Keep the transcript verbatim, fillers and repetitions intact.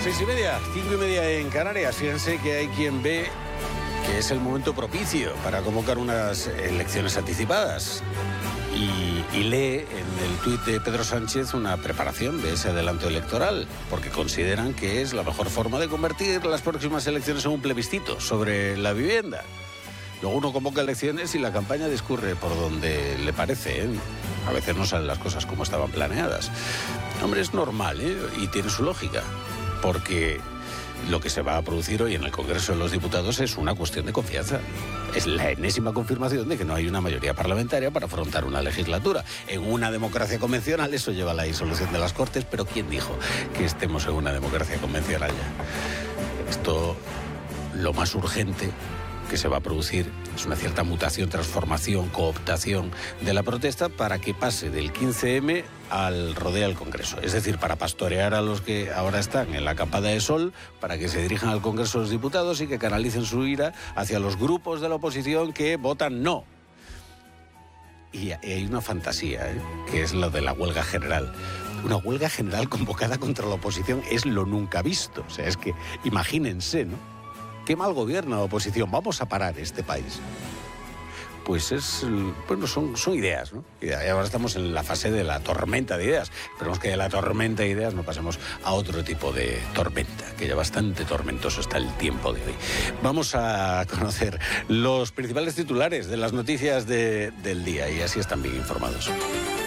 Seis y media, cinco y media en Canarias. Fíjense que hay quien ve que es el momento propicio para convocar unas elecciones anticipadas. Y, y lee en el tuit de Pedro Sánchez una preparación de ese adelanto electoral, porque consideran que es la mejor forma de convertir las próximas elecciones en un plebiscito sobre la vivienda. Luego uno convoca elecciones y la campaña discurre por donde le parece, ¿eh? A veces no salen las cosas como estaban planeadas. Hombre, es normal, ¿eh? Y tiene su lógica, porque lo que se va a producir hoy en el Congreso de los Diputados es una cuestión de confianza. Es la enésima confirmación de que no hay una mayoría parlamentaria para afrontar una legislatura. En una democracia convencional eso lleva a la disolución de las Cortes, pero ¿quién dijo que estemos en una democracia convencional ya? Esto, lo más urgente que se va a producir es una cierta mutación, transformación, cooptación de la protesta para que pase del quince eme al rodeo al Congreso. Es decir, para pastorear a los que ahora están en la acampada de sol, para que se dirijan al Congreso de los Diputados y que canalicen su ira hacia los grupos de la oposición que votan no. Y hay una fantasía, ¿eh? Que es lo de la huelga general. Una huelga general convocada contra la oposición es lo nunca visto. O sea, es que imagínense, ¿no? Qué mal gobierna la oposición, vamos a parar este país. Pues es, bueno, son, son ideas, ¿no? Y ahora estamos en la fase de la tormenta de ideas. Esperemos que de la tormenta de ideas no pasemos a otro tipo de tormenta, que ya bastante tormentoso está el tiempo de hoy. Vamos a conocer los principales titulares de las noticias de, del día y así están bien informados.